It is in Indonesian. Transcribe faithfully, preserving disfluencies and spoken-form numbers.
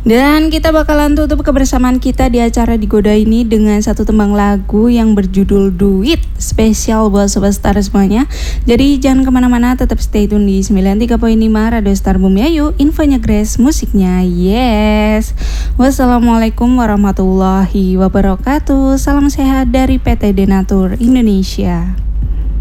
Dan kita bakalan tutup kebersamaan kita di acara Digoda ini dengan satu tembang lagu yang berjudul Duit, spesial buat Sobat Star semuanya. Jadi jangan kemana-mana, tetap stay tune di sembilan puluh tiga koma lima Radio Star Bumi Ayu. Infonya Grace, musiknya Yes. Wassalamualaikum warahmatullahi wabarakatuh. Salam sehat dari P T Denatur Indonesia.